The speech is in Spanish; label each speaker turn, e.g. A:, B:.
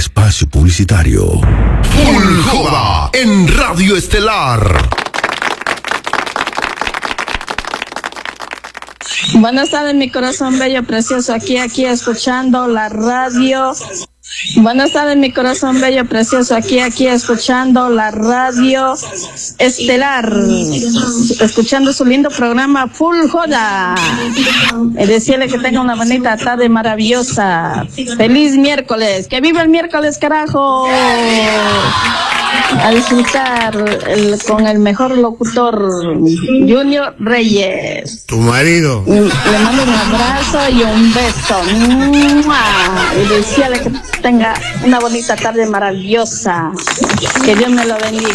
A: espacio publicitario.
B: Full Joda en Radio Estelar.
C: Buenas tardes, mi corazón bello, precioso, aquí escuchando la radio. Buenas tardes, mi corazón bello, precioso, aquí escuchando la radio Estelar, escuchando su lindo programa Full Joda. Decirle que tenga una bonita tarde maravillosa. Feliz miércoles, que viva el miércoles, carajo. A disfrutar con el mejor locutor, Junior Reyes.
D: Tu marido.
C: Le mando un abrazo y un beso. Y decirle que tenga una bonita tarde maravillosa. Que Dios me lo bendiga.